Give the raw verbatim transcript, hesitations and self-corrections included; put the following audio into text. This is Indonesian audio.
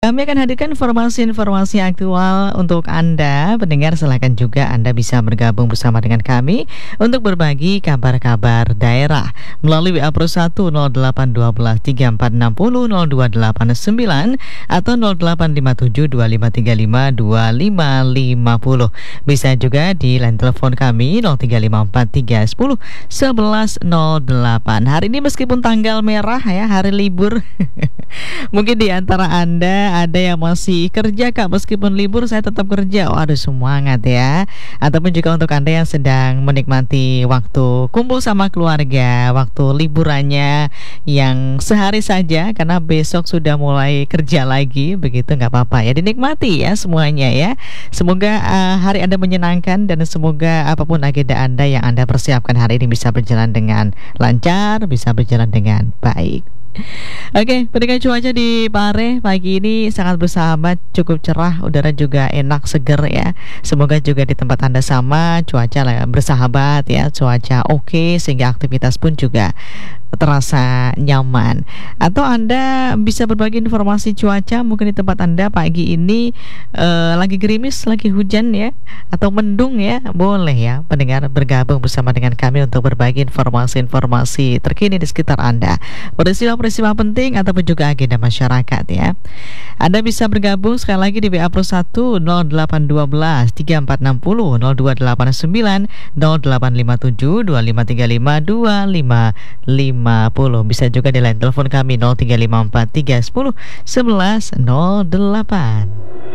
Kami akan hadirkan informasi-informasi aktual untuk Anda. Pendengar, silakan juga Anda bisa bergabung bersama dengan kami untuk berbagi kabar-kabar daerah melalui W A Pro satu nol delapan satu dua tiga empat enam nol nol dua delapan sembilan atau nol delapan lima tujuh dua lima tiga lima dua lima lima nol. Bisa juga di line telepon kami nol tiga lima empat tiga satu nol satu nol delapan. Hari ini meskipun tanggal merah ya, hari libur. Mungkin di antara Anda ada yang masih kerja, Kak, meskipun libur saya tetap kerja. Oh, aduh, semangat ya. Ataupun juga untuk Anda yang sedang menikmati waktu kumpul sama keluarga, waktu liburannya yang sehari saja karena besok sudah mulai kerja lagi, begitu nggak apa-apa ya, dinikmati ya semuanya ya. Semoga uh, hari Anda menyenangkan dan semoga apapun agenda Anda yang Anda persiapkan hari ini bisa berjalan dengan lancar, bisa berjalan dengan baik. Oke, pendengar, cuaca di Pare pagi ini sangat bersahabat, cukup cerah, udara juga enak, seger ya. Semoga juga di tempat Anda sama, cuaca bersahabat ya, cuaca oke sehingga aktivitas pun juga terasa nyaman. Atau Anda bisa berbagi informasi cuaca mungkin di tempat Anda pagi ini uh, lagi gerimis, lagi hujan ya, atau mendung ya, boleh ya pendengar bergabung bersama dengan kami untuk berbagi informasi-informasi terkini di sekitar Anda, peristiwa-peristiwa penting ataupun juga agenda masyarakat ya. Anda bisa bergabung sekali lagi di W A Pro satu nol delapan satu dua tiga empat enam nol nol dua delapan sembilan nol delapan lima tujuh dua lima tiga lima dua lima lima nol. Bisa juga di line telepon kami nol tiga lima empat tiga satu nol satu nol nol delapan.